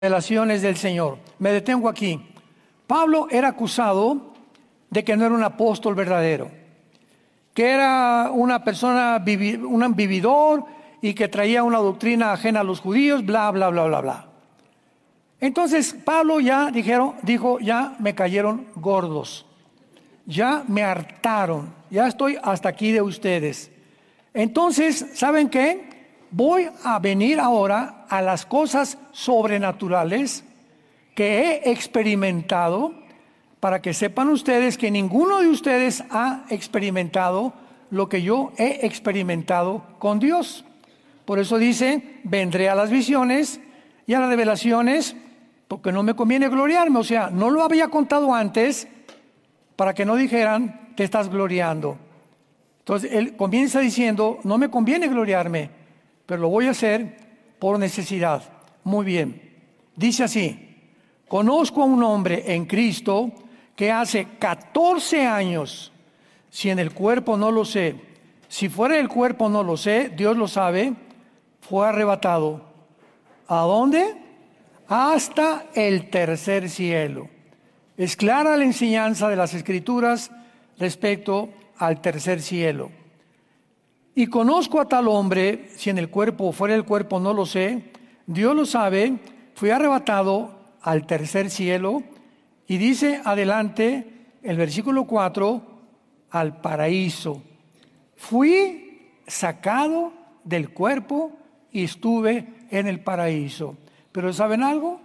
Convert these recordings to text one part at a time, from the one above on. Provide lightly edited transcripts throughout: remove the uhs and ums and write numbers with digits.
revelaciones del Señor. Me detengo aquí. Pablo era acusado de que no era un apóstol verdadero, que era una persona, un vividor y que traía una doctrina ajena a los judíos, bla, bla, bla, bla, bla. Entonces Pablo dijo, ya me cayeron gordos, ya me hartaron, ya estoy hasta aquí de ustedes. Entonces, ¿saben qué? Voy a venir ahora a las cosas sobrenaturales que he experimentado, para que sepan ustedes que ninguno de ustedes ha experimentado lo que yo he experimentado con Dios. Por eso dice, vendré a las visiones y a las revelaciones, porque no me conviene gloriarme. O sea, no lo había contado antes para que no dijeran, te estás gloriando. Entonces, él comienza diciendo, no me conviene gloriarme, pero lo voy a hacer por necesidad. Muy bien. Dice así, conozco a un hombre en Cristo que hace 14 años, si en el cuerpo no lo sé, si fuera del cuerpo no lo sé, Dios lo sabe, fue arrebatado. ¿A dónde? Hasta el tercer cielo. Es clara la enseñanza de las Escrituras respecto al tercer cielo. Y conozco a tal hombre, si en el cuerpo o fuera del cuerpo no lo sé, Dios lo sabe, fui arrebatado al tercer cielo, y dice adelante el versículo 4, al paraíso. Fui sacado del cuerpo y estuve en el paraíso. Pero ¿saben algo?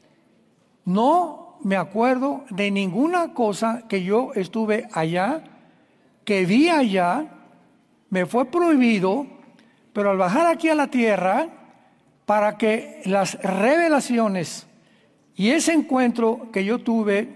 No me acuerdo de ninguna cosa que yo estuve allá, que vi allá. Me fue prohibido, pero al bajar aquí a la tierra, para que las revelaciones y ese encuentro que yo tuve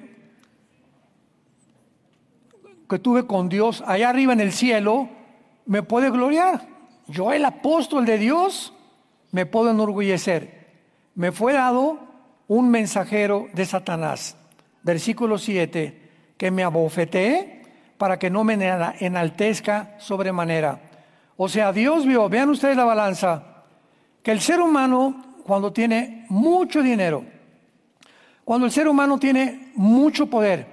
con Dios allá arriba en el cielo, me puede gloriar. Yo, el apóstol de Dios, me puedo enorgullecer. Me fue dado un mensajero de Satanás, versículo 7, que me abofeteé para que no me enaltezca sobremanera. O sea, Dios vio, vean ustedes la balanza, que el ser humano, cuando tiene mucho dinero, cuando el ser humano tiene mucho poder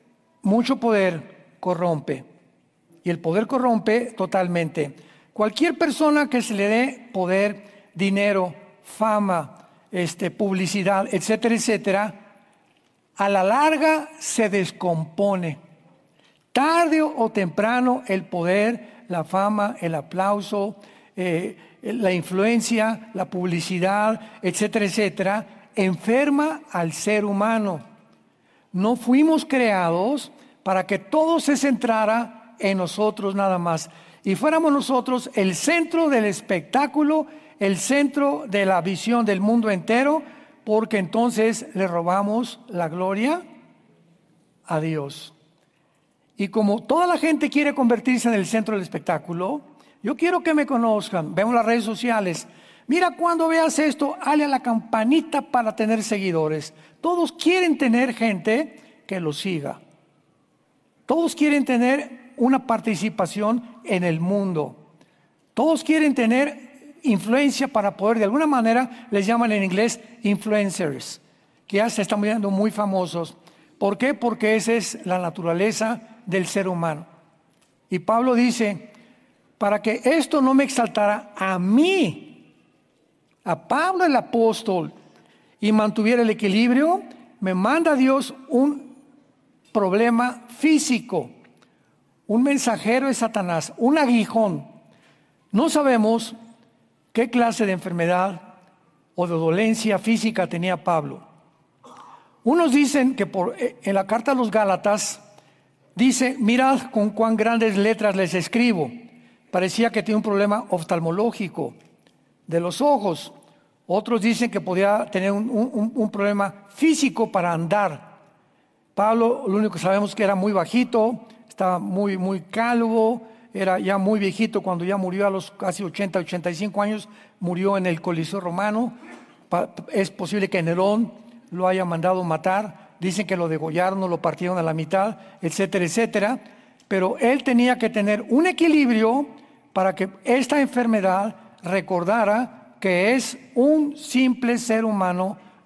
corrompe. Y el poder corrompe totalmente. Cualquier persona que se le dé poder, dinero, fama, publicidad, etcétera, etcétera, a la larga se descompone. Tarde o temprano el poder, la fama, el aplauso, la influencia, la publicidad, etcétera, etcétera, enferma al ser humano. No fuimos creados para que todo se centrara en nosotros nada más y fuéramos nosotros el centro del espectáculo, el centro de la visión del mundo entero, porque entonces le robamos la gloria a Dios. Y como toda la gente quiere convertirse en el centro del espectáculo, yo quiero que me conozcan. Vemos las redes sociales. Mira, cuando veas esto, dale a la campanita para tener seguidores. Todos quieren tener gente que los siga. Todos quieren tener una participación en el mundo. Todos quieren tener influencia para poder, de alguna manera, les llaman en inglés influencers, que ya se están volviendo muy famosos. ¿Por qué? Porque esa es la naturaleza del ser humano. Y Pablo dice, para que esto no me exaltara a mí, a Pablo el apóstol, y mantuviera el equilibrio, me manda Dios un problema físico, un mensajero de Satanás, un aguijón. No sabemos qué clase de enfermedad o de dolencia física tenía Pablo. Unos dicen que en la carta a los Gálatas dice, mirad con cuán grandes letras les escribo. Parecía que tenía un problema oftalmológico de los ojos. Otros dicen que podía tener un problema físico para andar. Pablo, lo único que sabemos es que era muy bajito, estaba muy calvo, era ya muy viejito cuando ya murió a los casi 80, 85 años, murió en el Coliseo Romano. Es posible que Nerón lo haya mandado matar. Dicen que lo degollaron, lo partieron a la mitad, etcétera, etcétera. Pero él tenía que tener un equilibrio para que esta enfermedad recordara que es un simple ser humano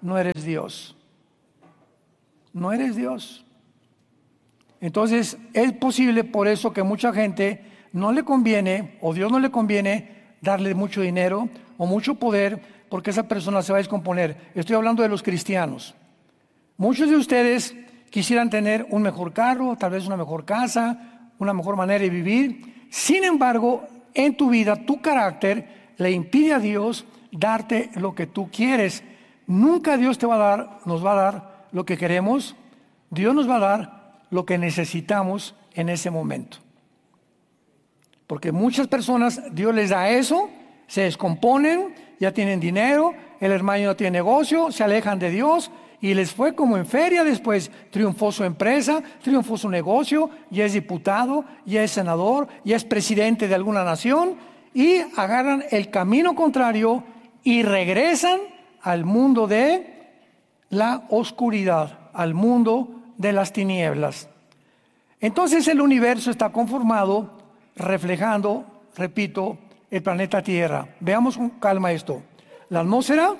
no eres Dios. No eres Dios. Entonces, es posible por eso que mucha gente no le conviene, o Dios no le conviene, darle mucho dinero o mucho poder, porque esa persona se va a descomponer. Estoy hablando de los cristianos. Muchos de ustedes quisieran tener un mejor carro, tal vez una mejor casa, una mejor manera de vivir. Sin embargo, en tu vida, tu carácter le impide a Dios darte lo que tú quieres. Nunca Dios nos va a dar lo que queremos. Dios nos va a dar lo que necesitamos en ese momento. Porque muchas personas, Dios les da eso, se descomponen, ya tienen dinero, el hermano no tiene negocio, se alejan de Dios y les fue como en feria después. Triunfó su empresa, triunfó su negocio, ya es diputado, ya es senador, ya es presidente de alguna nación y agarran el camino contrario y regresan al mundo de la oscuridad, al mundo de las tinieblas. Entonces el universo está conformado reflejando, repito, el planeta Tierra. Veamos con calma esto. La atmósfera,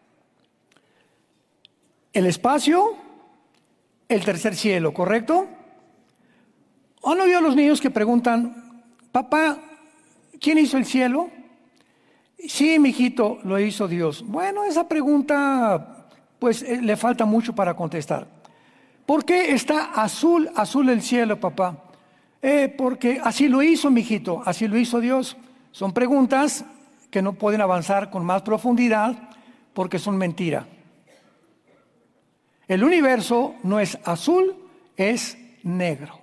el espacio, el tercer cielo, ¿correcto? ¿O no vio a los niños que preguntan, papá, ¿quién hizo el cielo? Sí, mijito, lo hizo Dios. Bueno, esa pregunta, pues le falta mucho para contestar. ¿Por qué está azul el cielo, papá? Porque así lo hizo, mijito, así lo hizo Dios. Son preguntas que no pueden avanzar con más profundidad porque son mentira. El universo no es azul, es negro.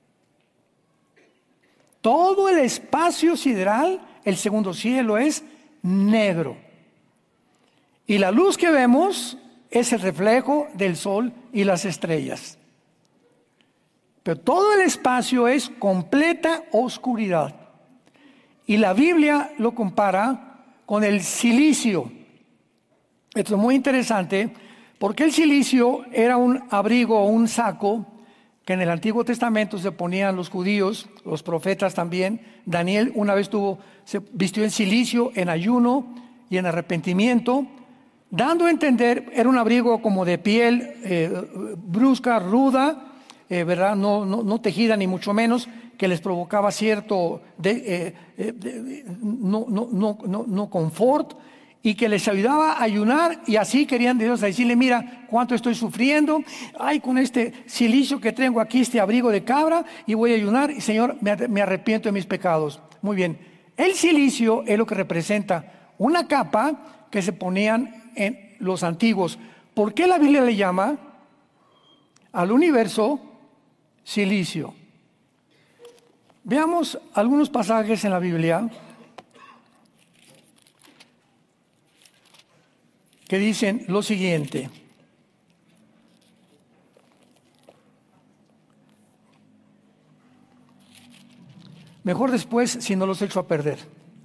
Todo el espacio sideral, el segundo cielo, es negro. Y la luz que vemos es el reflejo del sol y las estrellas. Pero todo el espacio es completa oscuridad. Y la Biblia lo compara con el silicio. Esto es muy interesante porque el silicio era un abrigo o un saco que en el Antiguo Testamento se ponían los judíos, los profetas también. Daniel una vez se vistió en silicio, en ayuno y en arrepentimiento, dando a entender, era un abrigo como de piel brusca, ruda, ¿verdad? No tejida ni mucho menos, que les provocaba cierto no confort y que les ayudaba a ayunar, y así querían de Dios a decirle, mira cuánto estoy sufriendo, ay, con este silicio que tengo aquí, este abrigo de cabra, y voy a ayunar, y Señor, me arrepiento de mis pecados. Muy bien, el silicio es lo que representa una capa que se ponían en los antiguos. ¿Por qué la Biblia le llama al universo silicio? Veamos algunos pasajes en la Biblia que dicen lo siguiente. Mejor después si no los echo a perder.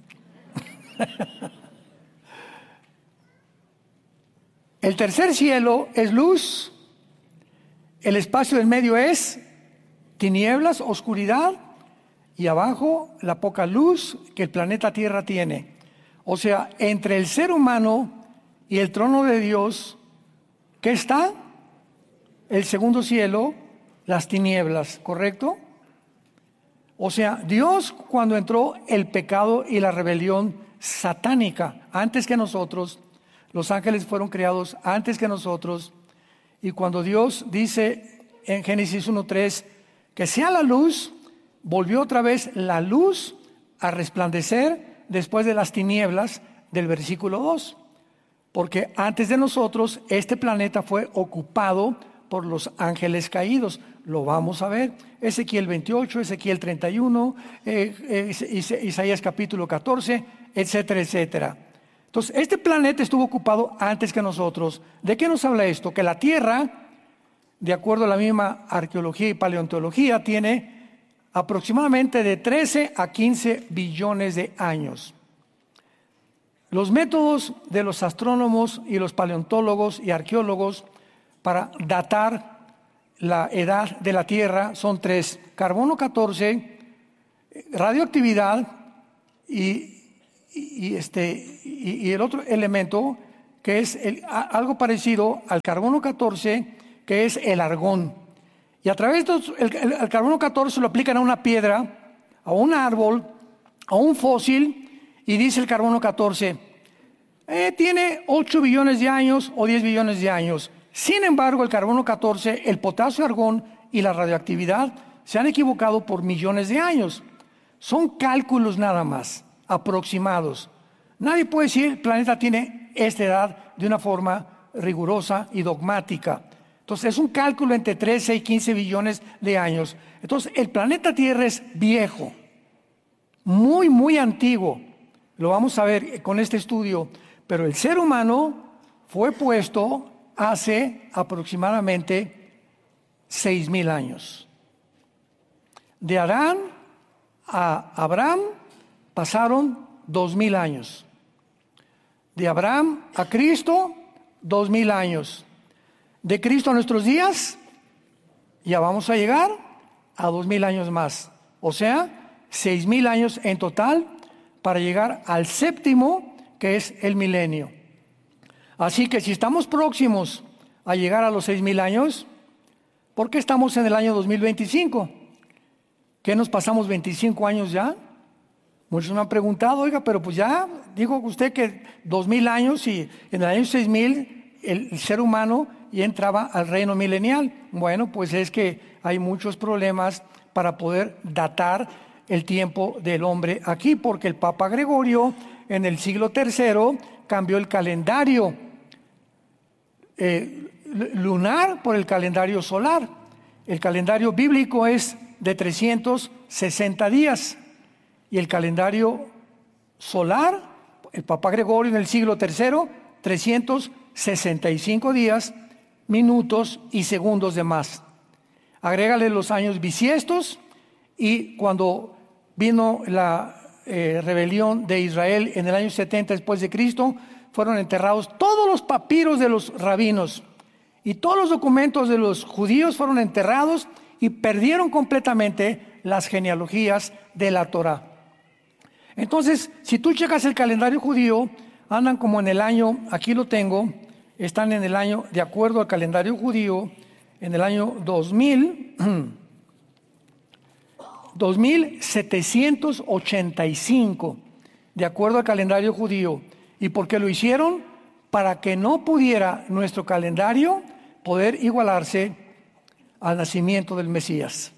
El tercer cielo es luz, el espacio del medio es tinieblas, oscuridad, y abajo la poca luz que el planeta Tierra tiene. O sea, entre el ser humano y el trono de Dios, ¿qué está? El segundo cielo, las tinieblas, ¿correcto? O sea, Dios, cuando entró el pecado y la rebelión satánica, antes que nosotros, los ángeles fueron creados antes que nosotros, y cuando Dios dice en Génesis 1:3 que sea la luz, volvió otra vez la luz a resplandecer después de las tinieblas del versículo 2. Porque antes de nosotros este planeta fue ocupado por los ángeles caídos. Lo vamos a ver. Ezequiel 28, Ezequiel 31, Isaías capítulo 14, etcétera, etcétera. Entonces, este planeta estuvo ocupado antes que nosotros. ¿De qué nos habla esto? Que la Tierra, de acuerdo a la misma arqueología y paleontología, tiene aproximadamente de 13 a 15 billones de años. Los métodos de los astrónomos y los paleontólogos y arqueólogos para datar la edad de la Tierra son 3: carbono 14, radioactividad y el otro elemento que es algo parecido al carbono 14, que es el argón. Y a través de el carbono 14 lo aplican a una piedra, a un árbol, a un fósil, y dice el carbono 14, tiene 8 billones de años o 10 billones de años. Sin embargo, el carbono 14, el potasio, argón y la radioactividad se han equivocado por millones de años. Son cálculos nada más, aproximados. Nadie puede decir el planeta tiene esta edad de una forma rigurosa y dogmática. Entonces es un cálculo entre 13 y 15 billones de años. Entonces el planeta Tierra es viejo, muy, muy antiguo. Lo vamos a ver con este estudio. Pero el ser humano fue puesto hace aproximadamente 6,000 años. De Adán a Abraham pasaron 2,000 años. De Abraham a Cristo, 2,000 años. De Cristo a nuestros días, ya vamos a llegar a 2,000 años más. O sea, 6,000 años en total para llegar al séptimo, que es el milenio. Así que si estamos próximos a llegar a los 6,000 años, ¿por qué estamos en el año 2025? ¿Qué nos pasamos 25 años ya? Muchos me han preguntado, oiga, pero pues ya dijo usted que 2,000 años y en el año 6,000 el ser humano ya entraba al reino milenial. Bueno, pues es que hay muchos problemas para poder datar el tiempo del hombre aquí, porque el Papa Gregorio en el siglo III cambió el calendario lunar por el calendario solar. El calendario bíblico es de 360 días y el calendario solar, el Papa Gregorio en el siglo III, 365 días, minutos y segundos de más. Agrégale los años bisiestos y cuando vino la rebelión de Israel en el año 70 después de Cristo, fueron enterrados todos los papiros de los rabinos y todos los documentos de los judíos fueron enterrados y perdieron completamente las genealogías de la Torá. Entonces, si tú checas el calendario judío, andan como en el año, aquí lo tengo, están en el año, de acuerdo al calendario judío, en el año 2785, de acuerdo al calendario judío. ¿Y por qué lo hicieron? Para que no pudiera nuestro calendario poder igualarse al nacimiento del Mesías.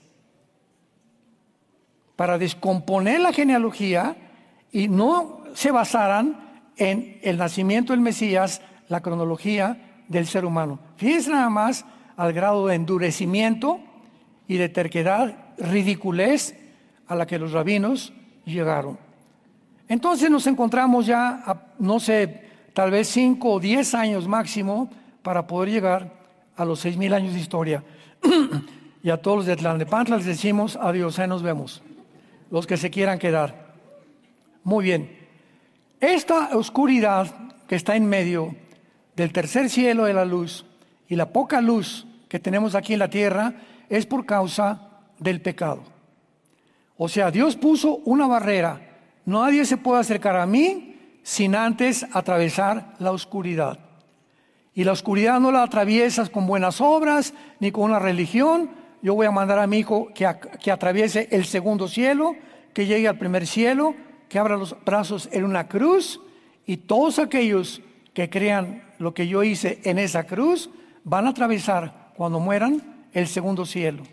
Para descomponer la genealogía y no se basaran en el nacimiento del Mesías, la cronología del ser humano. Fíjense nada más al grado de endurecimiento y de terquedad, ridiculez a la que los rabinos llegaron. Entonces nos encontramos ya, no sé, tal vez 5 o 10 años máximo para poder llegar a los 6,000 años de historia. Y a todos los de Tlalnepantla les decimos adiós, ahí nos vemos. Los que se quieran quedar. Muy bien. Esta oscuridad que está en medio del tercer cielo de la luz y la poca luz que tenemos aquí en la tierra es por causa del pecado. O sea, Dios puso una barrera. Nadie se puede acercar a mí sin antes atravesar la oscuridad. Y la oscuridad no la atraviesas con buenas obras ni con una religión. Yo voy a mandar a mi hijo que atraviese el segundo cielo, que llegue al primer cielo, que abra los brazos en una cruz, y todos aquellos que crean lo que yo hice en esa cruz van a atravesar cuando mueran el segundo cielo.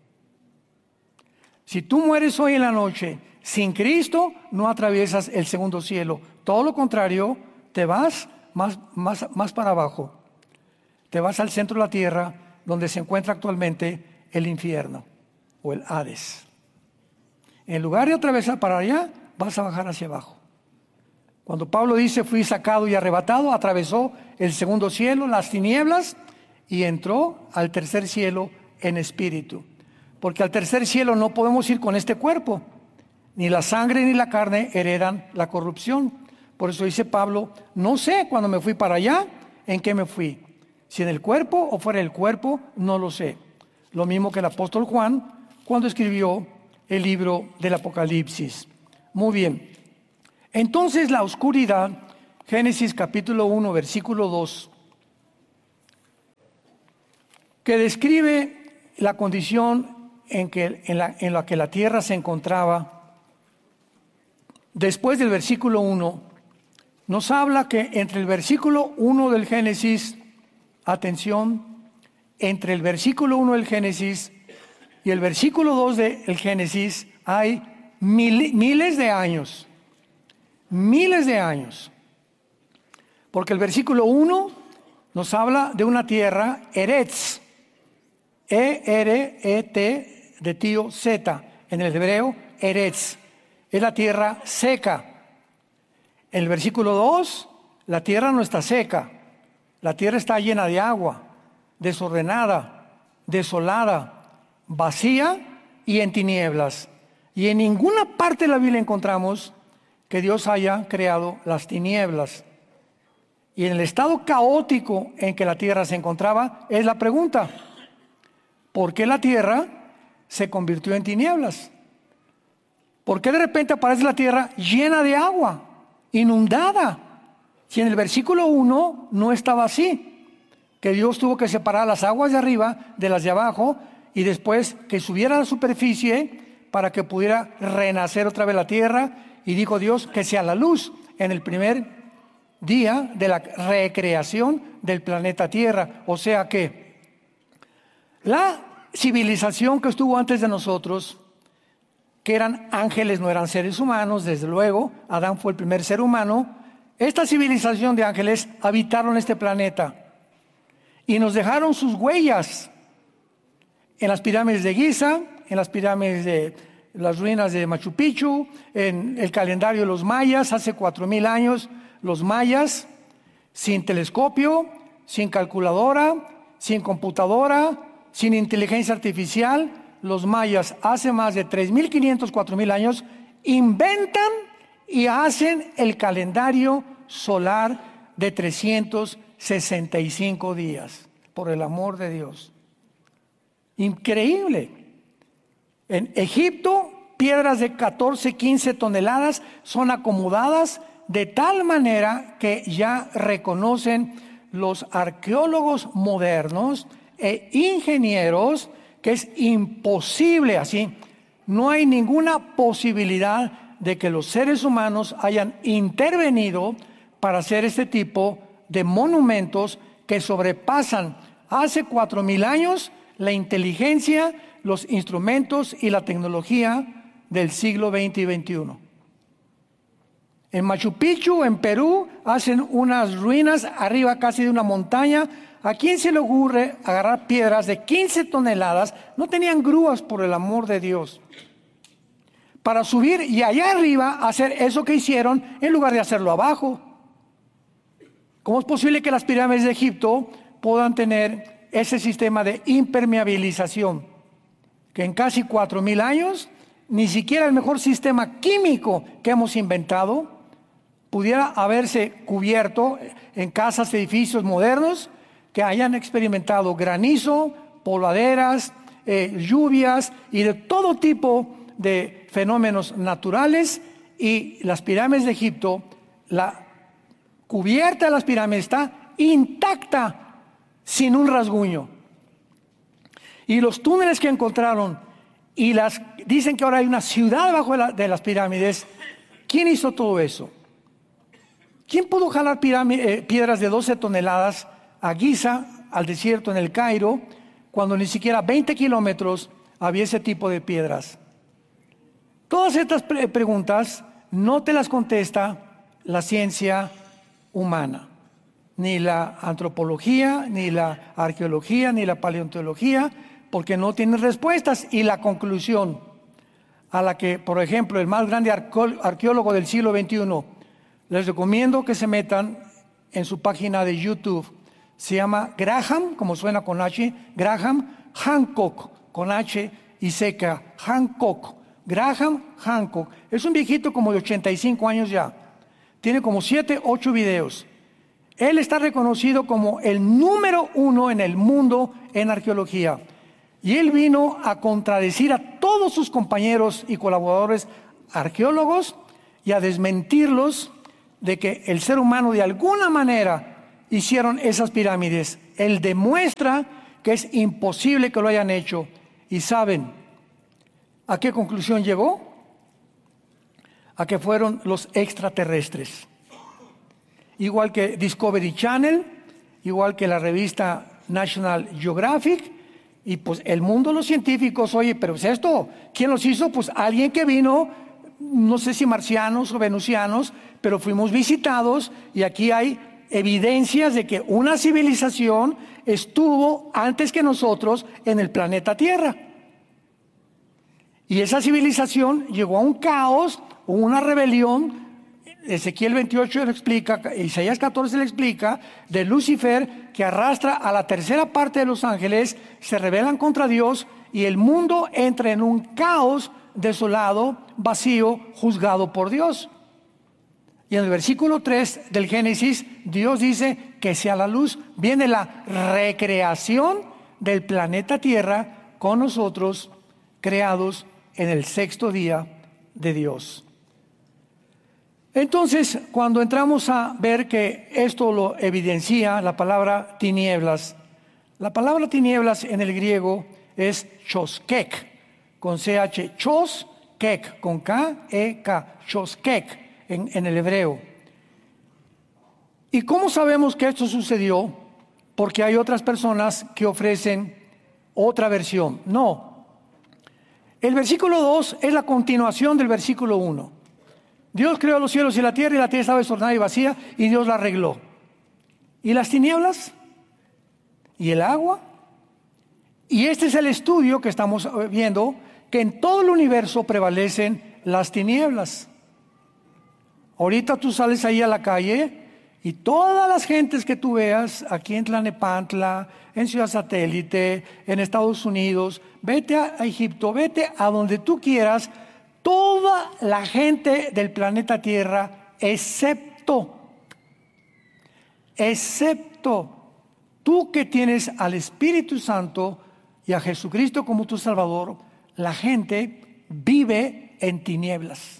Si tú mueres hoy en la noche sin Cristo, no atraviesas el segundo cielo. Todo lo contrario, te vas más para abajo. Te vas al centro de la tierra, donde se encuentra actualmente el infierno o el Hades. En lugar de atravesar para allá, vas a bajar hacia abajo. Cuando Pablo dice, fui sacado y arrebatado, atravesó el segundo cielo, las tinieblas, y entró al tercer cielo en espíritu. Porque al tercer cielo no podemos ir con este cuerpo. Ni la sangre ni la carne heredan la corrupción. Por eso dice Pablo, no sé cuando me fui para allá, en qué me fui. Si en el cuerpo o fuera del cuerpo, no lo sé. Lo mismo que el apóstol Juan cuando escribió el libro del Apocalipsis. Muy bien. Entonces la oscuridad Génesis capítulo 1, versículo 2, que describe la condición en la que la tierra se encontraba. Después del versículo 1, nos habla que entre el versículo 1 del Génesis, atención, entre el versículo 1 del Génesis y el versículo 2 del Génesis hay miles de años. Miles de años. Porque el versículo 1 nos habla de una tierra, Eretz, E-R-E-T, de tío Z, en el hebreo, Eretz, es la tierra seca. En el versículo 2, la tierra no está seca, la tierra está llena de agua, desordenada, desolada, vacía y en tinieblas. Y en ninguna parte de la Biblia encontramos que Dios haya creado las tinieblas. Y en el estado caótico en que la tierra se encontraba, es la pregunta: ¿por qué la tierra se convirtió en tinieblas? ¿Por qué de repente aparece la tierra llena de agua, inundada? Si en el versículo 1 no estaba así, que Dios tuvo que separar las aguas de arriba de las de abajo y después que subiera a la superficie para que pudiera renacer otra vez la tierra, y dijo Dios que sea la luz en el primer día de la recreación del planeta Tierra. O sea que la civilización que estuvo antes de nosotros, que eran ángeles, no eran seres humanos, desde luego, Adán fue el primer ser humano. Esta civilización de ángeles habitaron este planeta y nos dejaron sus huellas en las pirámides de Giza, en las pirámides de las ruinas de Machu Picchu, en el calendario de los mayas, hace 4,000 años, los mayas, sin telescopio, sin calculadora, sin computadora, sin inteligencia artificial, los mayas hace más de 3,500, 4,000 años, inventan y hacen el calendario solar de 365 días, por el amor de Dios. Increíble. En Egipto, piedras de 14, 15 toneladas son acomodadas de tal manera que ya reconocen los arqueólogos modernos e ingenieros que es imposible así. No hay ninguna posibilidad de que los seres humanos hayan intervenido para hacer este tipo de monumentos que sobrepasan hace 4,000 años la inteligencia, los instrumentos y la tecnología del siglo XX y XXI. En Machu Picchu, en Perú, hacen unas ruinas arriba casi de una montaña. ¿A quién se le ocurre agarrar piedras de 15 toneladas? No tenían grúas, por el amor de Dios, para subir y allá arriba hacer eso que hicieron en lugar de hacerlo abajo. ¿Cómo es posible que las pirámides de Egipto puedan tener ese sistema de impermeabilización? Que en casi 4,000 años, ni siquiera el mejor sistema químico que hemos inventado pudiera haberse cubierto en casas, edificios modernos que hayan experimentado granizo, polvaderas, lluvias y de todo tipo de fenómenos naturales. Y las pirámides de Egipto, la cubierta de las pirámides está intacta, sin un rasguño. Y los túneles que encontraron, y dicen que ahora hay una ciudad debajo de las pirámides. ¿Quién hizo todo eso? ¿Quién pudo jalar piedras de 12 toneladas a Giza, al desierto en el Cairo, cuando ni siquiera 20 kilómetros había ese tipo de piedras? Todas estas preguntas no te las contesta la ciencia humana, ni la antropología, ni la arqueología, ni la paleontología, porque no tienen respuestas. Y la conclusión a la que, por ejemplo, el más grande arqueólogo del siglo XXI, les recomiendo que se metan en su página de YouTube, se llama Graham, como suena con H, Graham Hancock, con H y seca, Hancock, Graham Hancock. Es un viejito como de 85 años ya, tiene como 7, 8 videos. Él está reconocido como el número 1 en el mundo en arqueología. Y él vino a contradecir a todos sus compañeros y colaboradores arqueólogos y a desmentirlos de que el ser humano de alguna manera hicieron esas pirámides. Él demuestra que es imposible que lo hayan hecho. ¿Y saben a qué conclusión llegó? A que fueron los extraterrestres. Igual que Discovery Channel, igual que la revista National Geographic, y pues el mundo de los científicos, oye, pero es esto, ¿quién los hizo? Pues alguien que vino, no sé si marcianos o venusianos, pero fuimos visitados y aquí hay evidencias de que una civilización estuvo antes que nosotros en el planeta Tierra. Y esa civilización llegó a un caos, una rebelión. Ezequiel 28 le explica, Isaías 14 le explica, de Lucifer que arrastra a la tercera parte de los ángeles, se rebelan contra Dios y el mundo entra en un caos desolado, vacío, juzgado por Dios. Y en el versículo 3 del Génesis, Dios dice que sea la luz. Viene la recreación del planeta Tierra con nosotros, creados en el sexto día de Dios. Entonces, cuando entramos a ver que esto lo evidencia la palabra tinieblas, la palabra tinieblas en el griego es choskek, con CH, choskek, con K-E-K, choskek en el hebreo. ¿Y cómo sabemos que esto sucedió? Porque hay otras personas que ofrecen otra versión. No. El versículo 2 es la continuación del versículo 1. Dios creó los cielos y la tierra estaba desordenada y vacía, y Dios la arregló. ¿Y las tinieblas? ¿Y el agua? Y este es el estudio que estamos viendo, que en todo el universo prevalecen las tinieblas. Ahorita tú sales ahí a la calle y todas las gentes que tú veas aquí en Tlalnepantla, en Ciudad Satélite, en Estados Unidos, vete a Egipto, vete a donde tú quieras, toda la gente del planeta Tierra, excepto tú que tienes al Espíritu Santo y a Jesucristo como tu Salvador, la gente vive en tinieblas.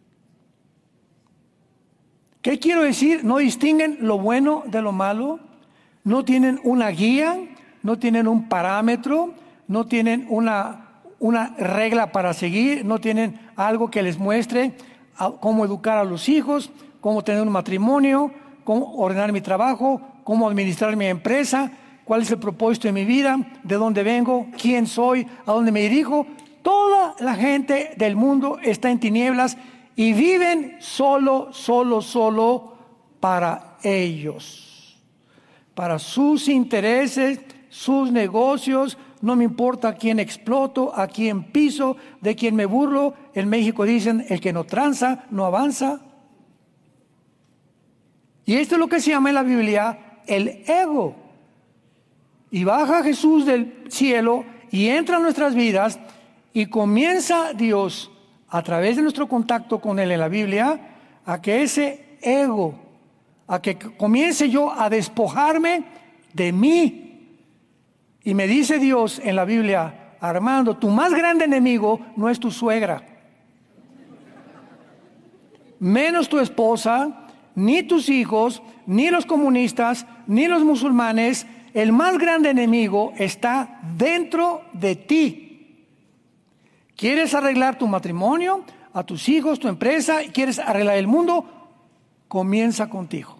¿Qué quiero decir? No distinguen lo bueno de lo malo, no tienen una guía, no tienen un parámetro, no tienen una regla para seguir, no tienen algo que les muestre cómo educar a los hijos, cómo tener un matrimonio, cómo ordenar mi trabajo, cómo administrar mi empresa, cuál es el propósito de mi vida, de dónde vengo, quién soy, a dónde me dirijo. Toda la gente del mundo está en tinieblas y viven solo para ellos, para sus intereses, sus negocios. No me importa a quién exploto, a quién piso, de quién me burlo. En México dicen, el que no tranza, no avanza. Y esto es lo que se llama en la Biblia el ego. Y baja Jesús del cielo y entra en nuestras vidas y comienza Dios, a través de nuestro contacto con Él en la Biblia, a que ese ego, a que comience yo a despojarme de mí. Y me dice Dios en la Biblia, Armando, tu más grande enemigo no es tu suegra, menos tu esposa, ni tus hijos, ni los comunistas, ni los musulmanes. El más grande enemigo está dentro de ti. ¿Quieres arreglar tu matrimonio, a tus hijos, tu empresa? ¿Quieres arreglar el mundo? Comienza contigo.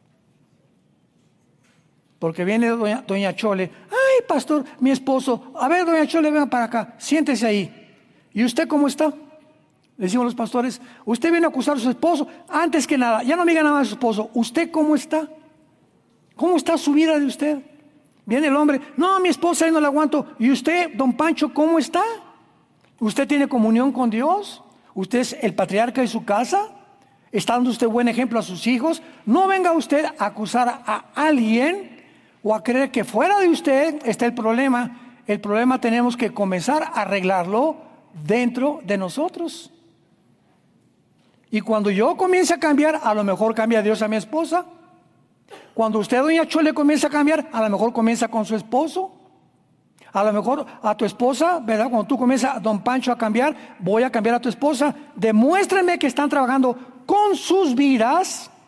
Porque viene doña Chole, ay pastor, mi esposo, a ver doña Chole, venga para acá, siéntese ahí. ¿Y usted cómo está? Le decimos los pastores, usted viene a acusar a su esposo. Antes que nada, ya no me diga nada de su esposo, ¿usted cómo está? ¿Cómo está su vida de usted? Viene el hombre, no, mi esposa ahí no la aguanto. ¿Y usted, don Pancho, cómo está? ¿Usted tiene comunión con Dios? ¿Usted es el patriarca de su casa? ¿Está dando usted buen ejemplo a sus hijos? No venga usted a acusar a alguien o a creer que fuera de usted está el problema. El problema tenemos que comenzar a arreglarlo dentro de nosotros. Y cuando yo comience a cambiar, a lo mejor cambia Dios a mi esposa. Cuando usted, doña Chole, comienza a cambiar, a lo mejor comienza con su esposo. A lo mejor a tu esposa, ¿verdad? Cuando tú comienzas, don Pancho, a cambiar, voy a cambiar a tu esposa. Demuéstrenme que están trabajando con sus vidas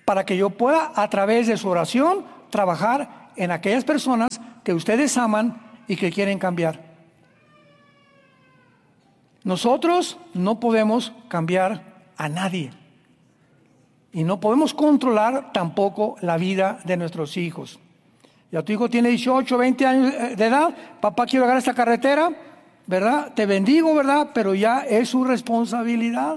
para que yo pueda, a través de su oración, trabajar en aquellas personas que ustedes aman y que quieren cambiar. Nosotros no podemos cambiar a nadie. Y no podemos controlar tampoco la vida de nuestros hijos. Ya tu hijo tiene 18, 20 años de edad. Papá, quiero agarrar esta carretera, ¿verdad? Te bendigo, ¿verdad? Pero ya es su responsabilidad.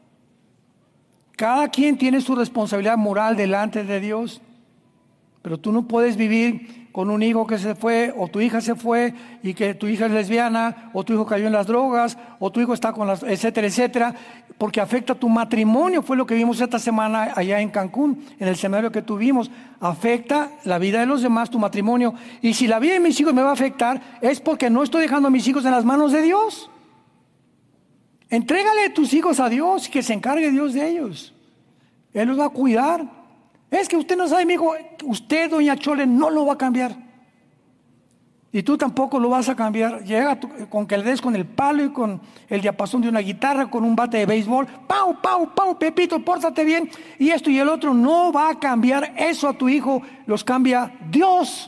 Cada quien tiene su responsabilidad moral delante de Dios. Pero tú no puedes vivir con un hijo que se fue, o tu hija se fue, y que tu hija es lesbiana, o tu hijo cayó en las drogas, o tu hijo está con las, etcétera, etcétera, porque afecta tu matrimonio. Fue lo que vimos esta semana allá en Cancún, en el seminario que tuvimos. Afecta la vida de los demás, tu matrimonio. Y si la vida de mis hijos me va a afectar, es porque no estoy dejando a mis hijos en las manos de Dios. Entrégale tus hijos a Dios y que se encargue Dios de ellos. Él los va a cuidar. Es que usted no sabe, mi hijo, usted, doña Chole, no lo va a cambiar. Y tú tampoco lo vas a cambiar. Llega con que le des con el palo y con el diapasón de una guitarra, con un bate de béisbol. ¡Pau, pau, pau! Pepito, pórtate bien. Y esto y el otro no va a cambiar eso a tu hijo. Los cambia Dios.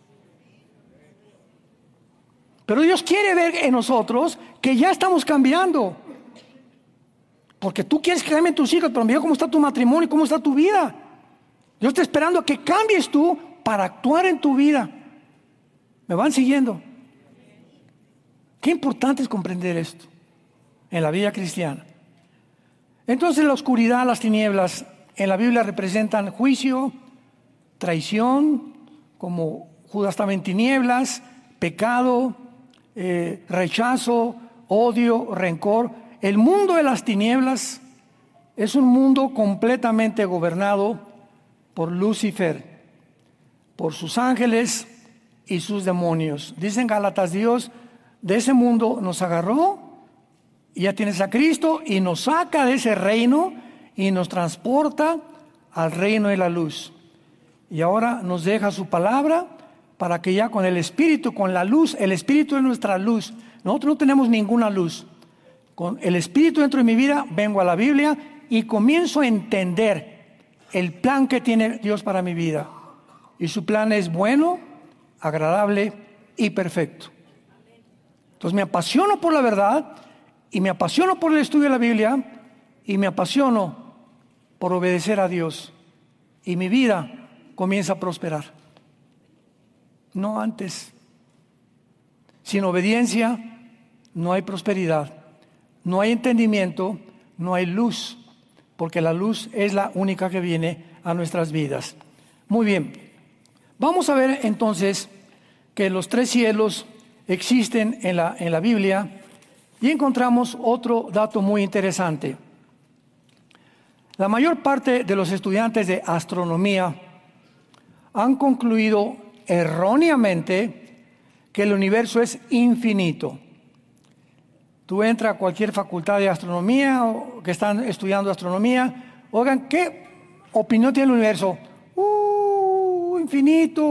Pero Dios quiere ver en nosotros que ya estamos cambiando. Porque tú quieres que cambien tus hijos, pero mira cómo está tu matrimonio y cómo está tu vida. Dios está esperando a que cambies tú para actuar en tu vida. ¿Me van siguiendo? Qué importante es comprender esto en la vida cristiana. Entonces la oscuridad, las tinieblas en la Biblia representan juicio, traición, como Judas estaba en tinieblas, pecado, rechazo, odio, rencor. El mundo de las tinieblas es un mundo completamente gobernado por Lucifer, por sus ángeles y sus demonios. Dicen Gálatas, Dios de ese mundo nos agarró, y ya tienes a Cristo, y nos saca de ese reino y nos transporta al reino de la luz. Y ahora nos deja su palabra para que ya con el Espíritu, con la luz, el Espíritu es nuestra luz. Nosotros no tenemos ninguna luz. Con el Espíritu dentro de mi vida, vengo a la Biblia y comienzo a entender el plan que tiene Dios para mi vida. Y su plan es bueno, agradable y perfecto. Entonces me apasiono por la verdad, y me apasiono por el estudio de la Biblia, y me apasiono por obedecer a Dios. Y mi vida comienza a prosperar. No antes. Sin obediencia no hay prosperidad, no hay entendimiento, no hay luz. Porque la luz es la única que viene a nuestras vidas. Muy bien, vamos a ver entonces que los tres cielos existen en la Biblia, y encontramos otro dato muy interesante. La mayor parte de los estudiantes de astronomía han concluido erróneamente que el universo es infinito. Tú entras a cualquier facultad de astronomía o que están estudiando astronomía, oigan, ¿qué opinión tiene el universo? Infinito,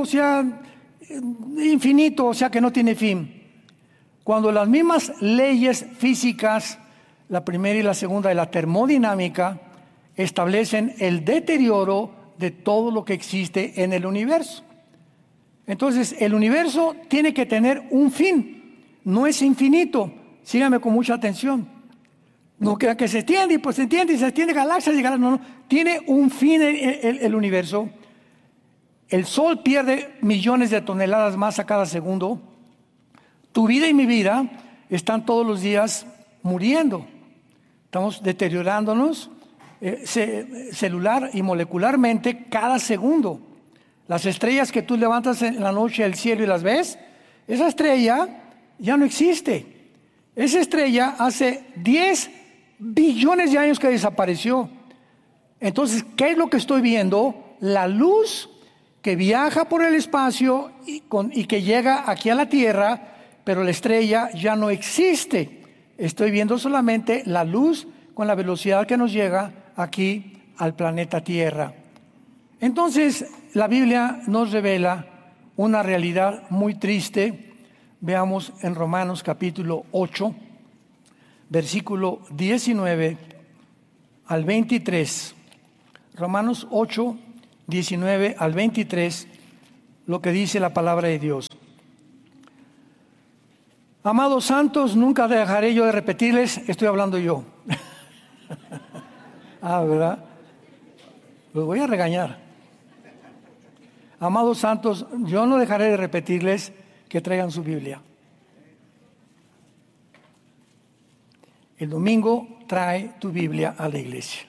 o sea que no tiene fin. Cuando las mismas leyes físicas, la primera y la segunda de la termodinámica, establecen el deterioro de todo lo que existe en el universo. Entonces, el universo tiene que tener un fin, no es infinito. Síganme con mucha atención. No crean que se extiende y pues se extiende y se extiende galaxias y galaxias. No. Tiene un fin el universo. El Sol pierde millones de toneladas más a cada segundo. Tu vida y mi vida están todos los días muriendo. Estamos deteriorándonos celular y molecularmente cada segundo. Las estrellas que tú levantas en la noche del cielo y las ves, esa estrella ya no existe. Esa estrella hace 10 billones de años que desapareció. Entonces, ¿qué es lo que estoy viendo? La luz que viaja por el espacio y que llega aquí a la Tierra, pero la estrella ya no existe. Estoy viendo solamente la luz con la velocidad que nos llega aquí al planeta Tierra. Entonces, la Biblia nos revela una realidad muy triste. Veamos en Romanos capítulo 8, versículo 19 al 23. Romanos 8, 19 al 23, lo que dice la palabra de Dios. Amados santos, nunca dejaré yo de repetirles, estoy hablando yo. ¿Verdad? Los voy a regañar. Amados santos, yo no dejaré de repetirles que traigan su Biblia. El domingo trae tu Biblia a la iglesia.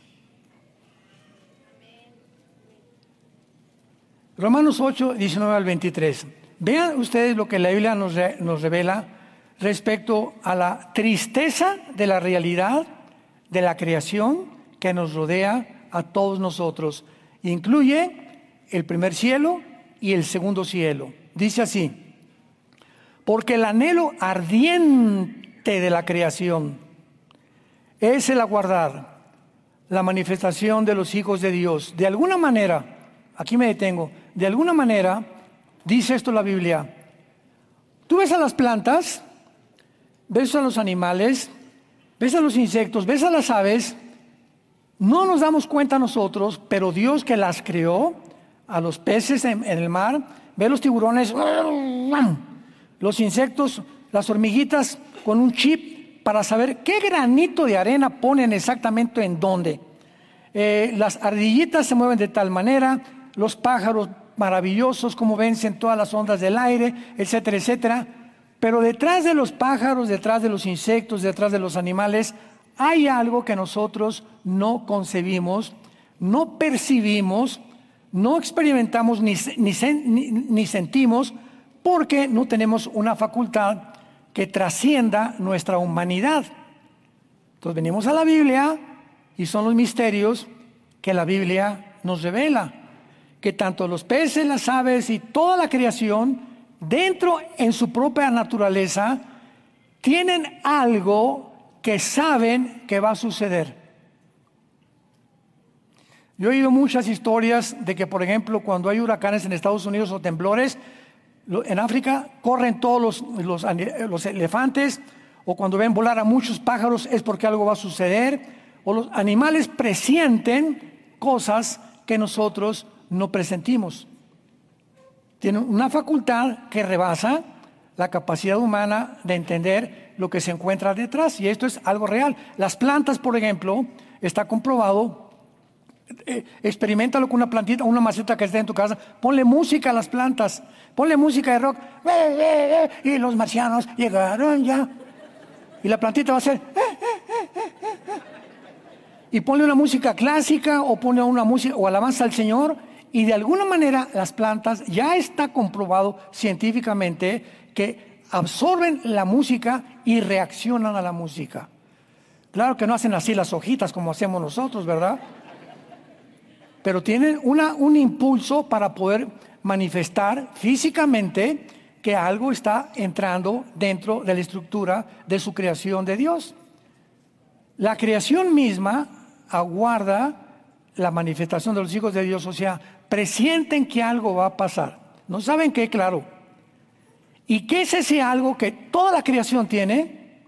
Romanos 8, 19 al 23. Vean ustedes lo que la Biblia nos revela respecto a la tristeza de la realidad de la creación que nos rodea a todos nosotros. Incluye el primer cielo y el segundo cielo. Dice así: porque el anhelo ardiente de la creación es el aguardar la manifestación de los hijos de Dios. De alguna manera, aquí me detengo, de alguna manera, dice esto la Biblia, tú ves a las plantas, ves a los animales, ves a los insectos, ves a las aves, no nos damos cuenta nosotros, pero Dios que las creó, a los peces en el mar, ve los tiburones, los insectos, las hormiguitas con un chip para saber qué granito de arena ponen exactamente en dónde. Las ardillitas se mueven de tal manera, los pájaros maravillosos como vencen todas las ondas del aire, etcétera, etcétera. Pero detrás de los pájaros, detrás de los insectos, detrás de los animales, hay algo que nosotros no concebimos, no percibimos, no experimentamos ni sentimos, porque no tenemos una facultad que trascienda nuestra humanidad. Entonces venimos a la Biblia y son los misterios que la Biblia nos revela, que tanto los peces, las aves y toda la creación, dentro en su propia naturaleza, tienen algo que saben que va a suceder. Yo he oído muchas historias de que, por ejemplo, cuando hay huracanes en Estados Unidos o temblores, en África corren todos los elefantes, o cuando ven volar a muchos pájaros es porque algo va a suceder, o los animales presienten cosas que nosotros no presentimos. Tienen una facultad que rebasa la capacidad humana de entender lo que se encuentra detrás, y esto es algo real. Las plantas, por ejemplo, está comprobado. Experimentalo con una plantita, una maceta que esté en tu casa, ponle música a las plantas, ponle música de rock, y los marcianos llegaron ya, y la plantita va a hacer, y ponle una música clásica, o ponle una música, o alabanza al Señor, y de alguna manera las plantas, ya está comprobado científicamente que absorben la música y reaccionan a la música. Claro que no hacen así las hojitas como hacemos nosotros, ¿verdad? Pero tienen un impulso para poder manifestar físicamente que algo está entrando dentro de la estructura de su creación de Dios. La creación misma aguarda la manifestación de los hijos de Dios, o sea, presienten que algo va a pasar. No saben qué, claro. ¿Y qué es ese algo que toda la creación tiene?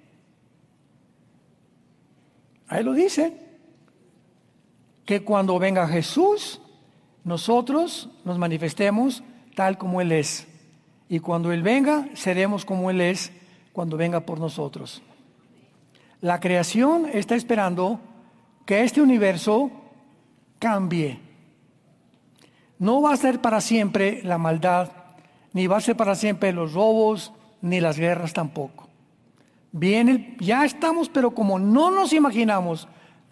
Ahí lo dice. Que cuando venga Jesús, nosotros nos manifestemos tal como Él es. Y cuando Él venga, seremos como Él es cuando venga por nosotros. La creación está esperando que este universo cambie. No va a ser para siempre la maldad, ni va a ser para siempre los robos, ni las guerras tampoco. Bien, ya estamos, pero como no nos imaginamos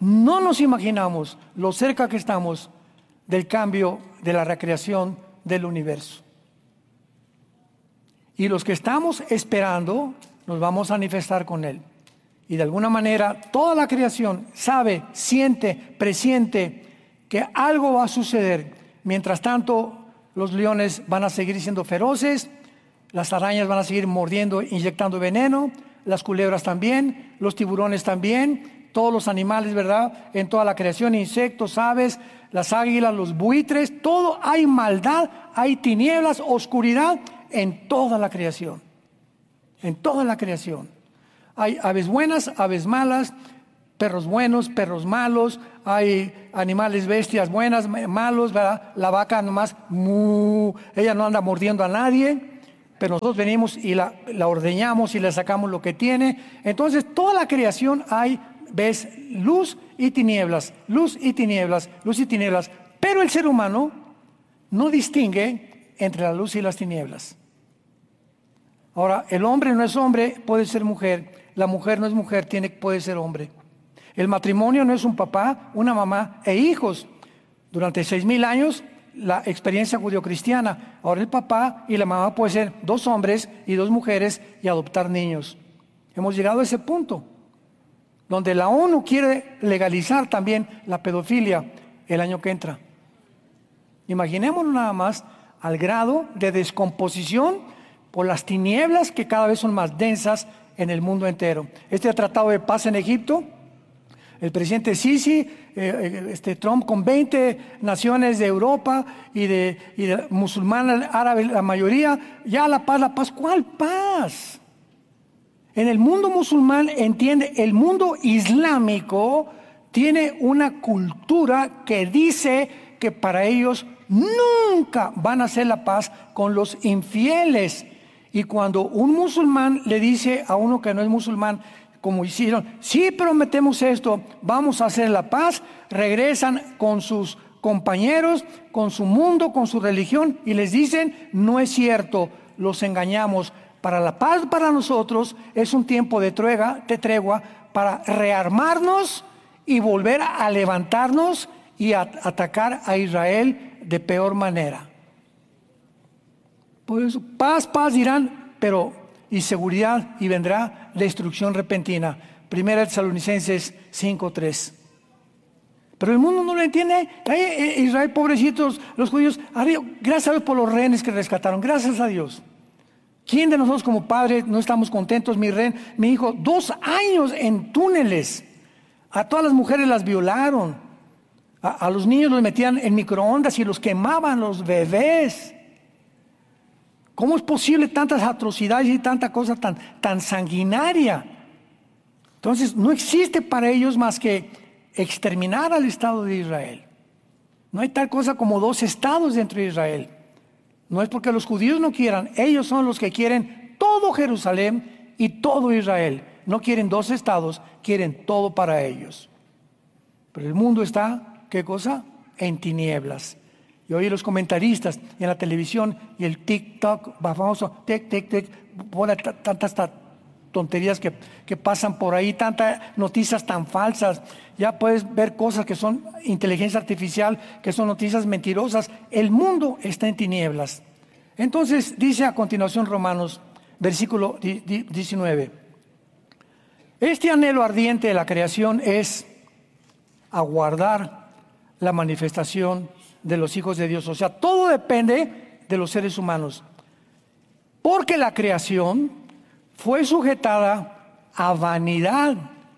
lo cerca que estamos del cambio de la recreación del universo. Y los que estamos esperando, nos vamos a manifestar con Él. Y de alguna manera, toda la creación sabe, siente, presiente que algo va a suceder. Mientras tanto, los leones van a seguir siendo feroces, las arañas van a seguir mordiendo, inyectando veneno, las culebras también, los tiburones también, todos los animales, ¿verdad? En toda la creación, insectos, aves, las águilas, los buitres, todo, hay maldad, hay tinieblas, oscuridad en toda la creación. En toda la creación. Hay aves buenas, aves malas, perros buenos, perros malos, hay animales, bestias buenas, malos, ¿verdad? La vaca nomás, ella no anda mordiendo a nadie, pero nosotros venimos y la ordeñamos y le sacamos lo que tiene. Entonces, toda la creación ves luz y tinieblas, luz y tinieblas, luz y tinieblas. Pero el ser humano no distingue entre la luz y las tinieblas. Ahora, el hombre no es hombre, puede ser mujer. La mujer no es mujer, puede ser hombre. El matrimonio no es un papá, una mamá e hijos. Durante 6,000 años, la experiencia judio-cristiana. Ahora el papá y la mamá pueden ser 2 hombres y 2 mujeres y adoptar niños. Hemos llegado a ese punto, donde la ONU quiere legalizar también la pedofilia el año que entra. Imaginémonos nada más al grado de descomposición por las tinieblas que cada vez son más densas en el mundo entero. Este tratado de paz en Egipto, el presidente Sisi, Trump con 20 naciones de Europa y de musulmanes, árabes, la mayoría, ya la paz, ¿cuál paz? En el mundo musulmán, el mundo islámico tiene una cultura que dice que para ellos nunca van a hacer la paz con los infieles. Y cuando un musulmán le dice a uno que no es musulmán, como hicieron, sí prometemos esto, vamos a hacer la paz, regresan con sus compañeros, con su mundo, con su religión y les dicen, no es cierto, los engañamos. Para la paz para nosotros es un tiempo de tregua para rearmarnos y volver a levantarnos y a atacar a Israel de peor manera. Por eso, paz dirán, pero inseguridad y vendrá destrucción repentina. 1 Tesalonicenses 5:3. Pero el mundo no lo entiende. Israel, pobrecitos, los judíos, gracias a Dios por los rehenes que rescataron, gracias a Dios. ¿Quién de nosotros como padres no estamos contentos? Mi hijo, 2 años en túneles. A todas las mujeres las violaron. A los niños los metían en microondas y los quemaban, los bebés. ¿Cómo es posible tantas atrocidades y tanta cosa tan sanguinaria? Entonces, no existe para ellos más que exterminar al Estado de Israel. No hay tal cosa como 2 estados dentro de Israel. No es porque los judíos no quieran, ellos son los que quieren todo Jerusalén y todo Israel. No quieren 2 estados, quieren todo para ellos. Pero el mundo está, ¿qué cosa? En tinieblas. Y hoy los comentaristas en la televisión y el TikTok, famoso, tantas tonterías que pasan por ahí, tantas noticias tan falsas. Ya puedes ver cosas que son inteligencia artificial, que son noticias mentirosas. El mundo está en tinieblas. Entonces dice a continuación Romanos, versículo 19. Este anhelo ardiente de la creación es aguardar la manifestación de los hijos de Dios. O sea, todo depende de los seres humanos. Porque la creación fue sujetada a vanidad,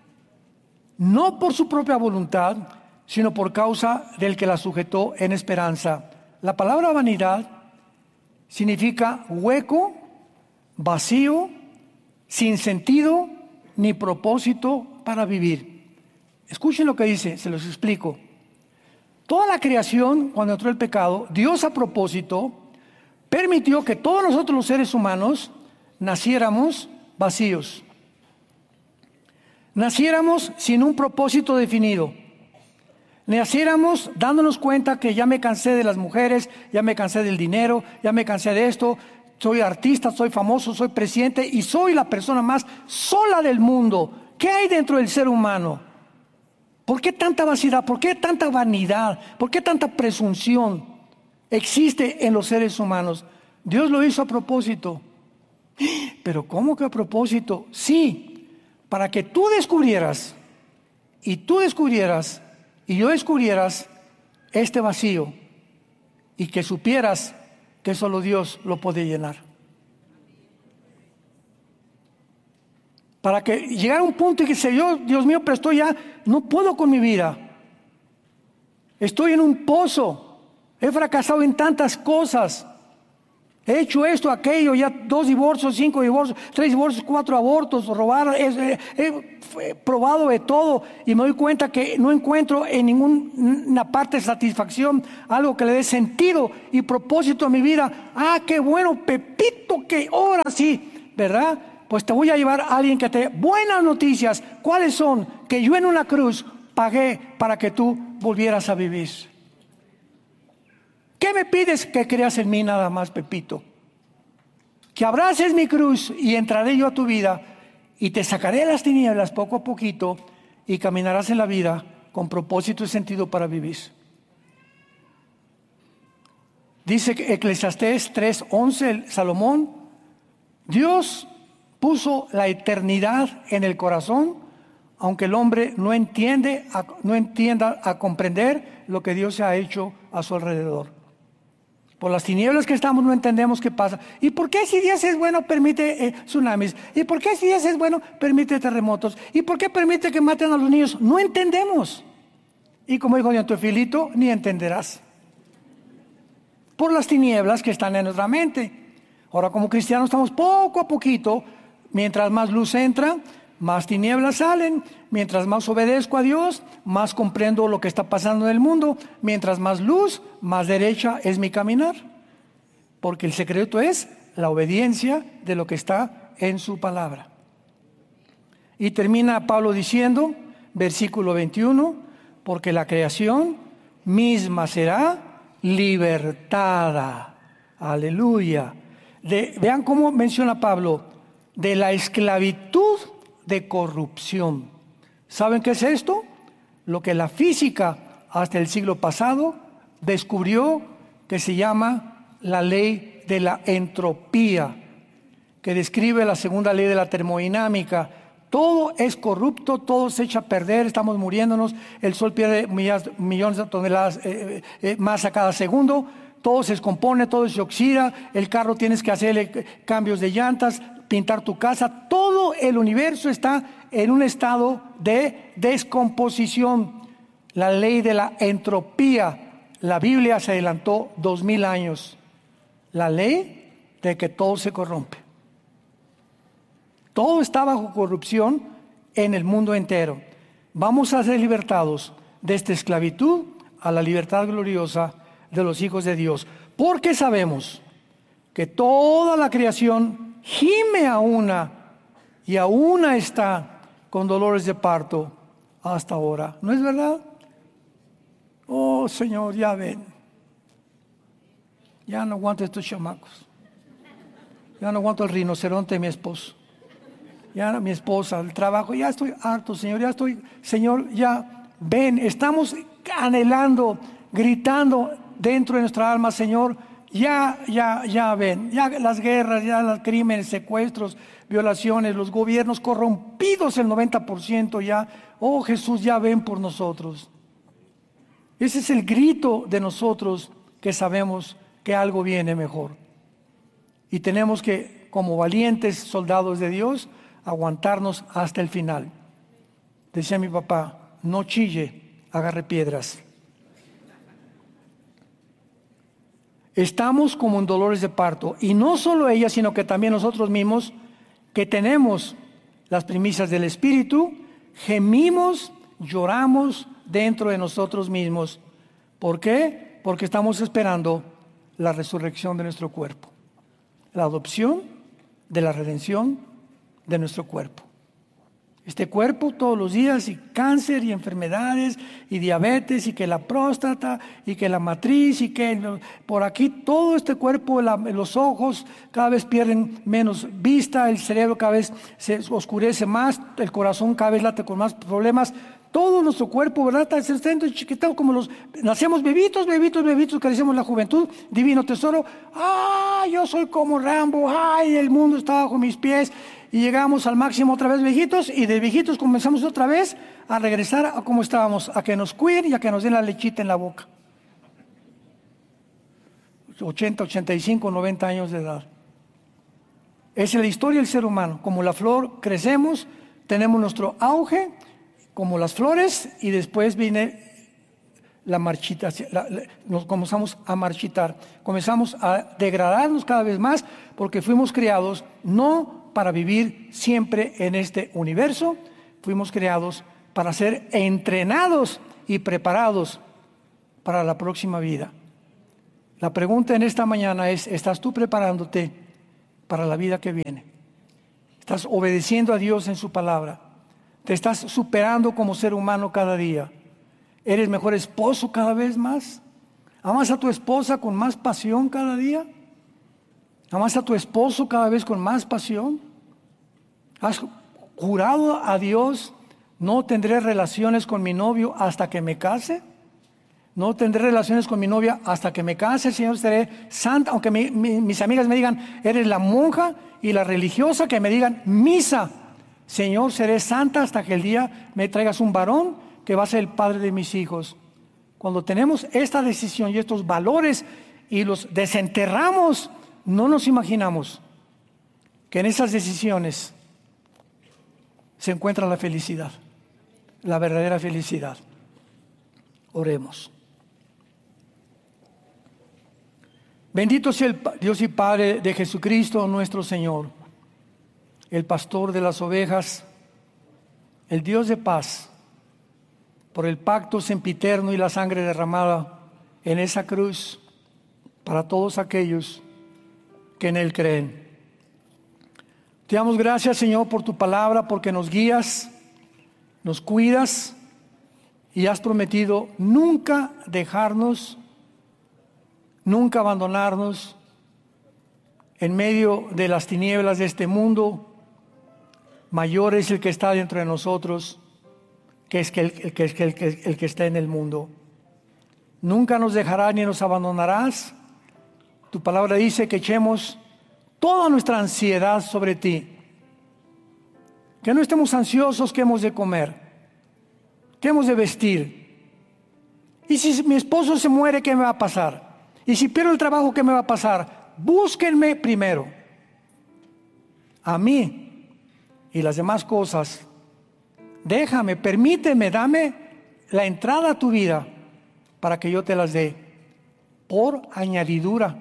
no por su propia voluntad, sino por causa del que la sujetó en esperanza. La palabra vanidad significa hueco, vacío, sin sentido ni propósito para vivir. Escuchen lo que dice, se los explico. Toda la creación, cuando entró el pecado, Dios a propósito permitió que todos nosotros los seres humanos naciéramos vacíos. Naciéramos sin un propósito definido. Naciéramos dándonos cuenta que ya me cansé de las mujeres, ya me cansé del dinero, ya me cansé de esto, soy artista, soy famoso, soy presidente y soy la persona más sola del mundo. ¿Qué hay dentro del ser humano? ¿Por qué tanta vacidad? ¿Por qué tanta vanidad? ¿Por qué tanta presunción existe en los seres humanos? Dios lo hizo a propósito. ¿Pero cómo que a propósito? Sí, para que tú descubrieras, y tú descubrieras, y yo descubrieras este vacío, y que supieras que solo Dios lo puede llenar. Para que llegara a un punto y que se yo, Dios mío, pero estoy ya, no puedo con mi vida. Estoy en un pozo, he fracasado en tantas cosas. He hecho esto, aquello, ya 2 divorcios, 5 divorcios, 3 divorcios, 4 abortos, robar. He probado de todo y me doy cuenta que no encuentro en ninguna parte de satisfacción, algo que le dé sentido y propósito a mi vida. Ah, qué bueno, Pepito, que ahora sí, ¿verdad? Pues te voy a llevar a alguien que te dé buenas noticias. ¿Cuáles son? Que yo en una cruz pagué para que tú volvieras a vivir. ¿Qué me pides? Que creas en mí nada más, Pepito. Que abraces mi cruz y entraré yo a tu vida y te sacaré de las tinieblas poco a poquito y caminarás en la vida con propósito y sentido para vivir. Dice Eclesiastés 3:11, Salomón, Dios puso la eternidad en el corazón, aunque el hombre no entienda a comprender lo que Dios ha hecho a su alrededor. Por las tinieblas que estamos no entendemos qué pasa. ¿Y por qué si Dios es bueno permite tsunamis? ¿Y por qué si Dios es bueno permite terremotos? ¿Y por qué permite que maten a los niños? No entendemos. Y como dijo Don Teofilito, ni entenderás. Por las tinieblas que están en nuestra mente. Ahora como cristianos estamos poco a poquito, mientras más luz entra, más tinieblas salen. Mientras más obedezco a Dios, más comprendo lo que está pasando en el mundo. Mientras más luz, más derecha es mi caminar. Porque el secreto es la obediencia de lo que está en su palabra. Y termina Pablo diciendo, versículo 21, porque la creación misma será libertada. Aleluya. Vean cómo menciona Pablo, de la esclavitud de corrupción. ¿Saben qué es esto? Lo que la física hasta el siglo pasado descubrió, que se llama la ley de la entropía, que describe la segunda ley de la termodinámica. Todo es corrupto, todo se echa a perder, estamos muriéndonos, el sol pierde millones de toneladas masa cada segundo, todo se descompone, todo se oxida, el carro tienes que hacerle cambios de llantas, pintar tu casa, todo el universo está en un estado de descomposición. La ley de la entropía, la Biblia se adelantó 2000 años. La ley de que todo se corrompe. Todo está bajo corrupción en el mundo entero. Vamos a ser libertados de esta esclavitud a la libertad gloriosa de los hijos de Dios. Porque sabemos que toda la creación gime a una y a una está con dolores de parto hasta ahora. ¿No es verdad? Oh, Señor, ya ven. Ya no aguanto estos chamacos. Ya no aguanto el rinoceronte de mi esposo. Ya mi esposa, el trabajo, ya estoy harto, Señor, Señor, ya ven, estamos anhelando, gritando dentro de nuestra alma, Señor, ya ven, ya las guerras, ya los crímenes, secuestros, violaciones, los gobiernos corrompidos el 90% ya, oh Jesús, ya ven por nosotros. Ese es el grito de nosotros que sabemos que algo viene mejor. Y tenemos que, como valientes soldados de Dios, aguantarnos hasta el final. Decía mi papá, no chille, agarre piedras. Estamos como en dolores de parto, y no solo ella, sino que también nosotros mismos, que tenemos las primicias del Espíritu, gemimos, lloramos dentro de nosotros mismos. ¿Por qué? Porque estamos esperando la resurrección de nuestro cuerpo, la adopción de la redención de nuestro cuerpo. Este cuerpo todos los días, y cáncer y enfermedades y diabetes y que la próstata y que la matriz y que por aquí todo este cuerpo, los ojos cada vez pierden menos vista, el cerebro cada vez se oscurece más, el corazón cada vez late con más problemas. Todo nuestro cuerpo, ¿verdad? Está chiquitado como nacemos bebitos, crecemos la juventud, divino tesoro. ¡Ah! Yo soy como Rambo, ¡ay! El mundo está bajo mis pies. Y llegamos al máximo otra vez viejitos, y de viejitos comenzamos otra vez a regresar a como estábamos, a que nos cuiden y a que nos den la lechita en la boca. 80, 85, 90 años de edad. Esa es la historia del ser humano. Como la flor, crecemos, tenemos nuestro auge, como las flores, y después viene nos comenzamos a marchitar, comenzamos a degradarnos cada vez más, porque fuimos creados no para vivir siempre en este universo, fuimos creados para ser entrenados y preparados para la próxima vida. La pregunta en esta mañana es: ¿estás tú preparándote para la vida que viene? ¿Estás obedeciendo a Dios en su palabra? ¿Te estás superando como ser humano cada día? ¿Eres mejor esposo cada vez más? ¿Amas a tu esposa con más pasión cada día? ¿Amas a tu esposo cada vez con más pasión? ¿Has jurado a Dios: no tendré relaciones con mi novio hasta que me case? No tendré relaciones con mi novia hasta que me case, Señor, seré santa. Aunque mis amigas me digan: eres la monja, y la religiosa que me digan: misa. Señor, seré santa hasta que el día me traigas un varón que va a ser el padre de mis hijos. Cuando tenemos esta decisión y estos valores y los desenterramos, no nos imaginamos que en esas decisiones se encuentra la felicidad, la verdadera felicidad. Oremos. Bendito sea el Dios y Padre de Jesucristo nuestro Señor, el pastor de las ovejas, el Dios de paz, por el pacto sempiterno y la sangre derramada en esa cruz para todos aquellos que en Él creen. Te damos gracias, Señor, por tu palabra, porque nos guías, nos cuidas y has prometido nunca dejarnos, nunca abandonarnos en medio de las tinieblas de este mundo. Mayor es el que está dentro de nosotros que el que está en el mundo. Nunca nos dejarás ni nos abandonarás. Tu palabra dice que echemos toda nuestra ansiedad sobre ti. Que no estemos ansiosos qué hemos de comer, qué hemos de vestir. Y si mi esposo se muere, ¿qué me va a pasar? Y si pierdo el trabajo, ¿qué me va a pasar? Búsquenme primero a mí, y las demás cosas déjame, permíteme, dame la entrada a tu vida para que yo te las dé por añadidura.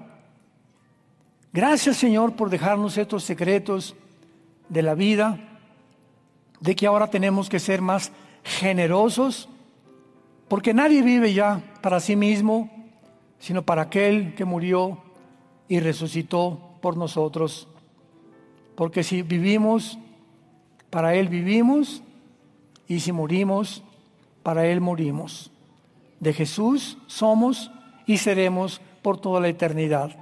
Gracias, Señor, por dejarnos estos secretos de la vida, de que ahora tenemos que ser más generosos, porque nadie vive ya para sí mismo, sino para aquel que murió y resucitó por nosotros. Porque si vivimos, para Él vivimos, y si morimos, para Él morimos. De Jesús somos y seremos por toda la eternidad.